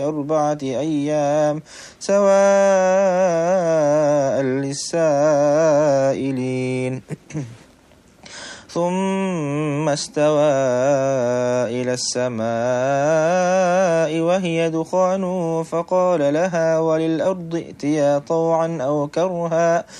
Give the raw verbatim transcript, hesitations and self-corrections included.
أربعة أيام سواء للسائلين. ثم استوى إلى السماء وهي دخان فقال لها وللأرض ائتيا طوعا أو كرها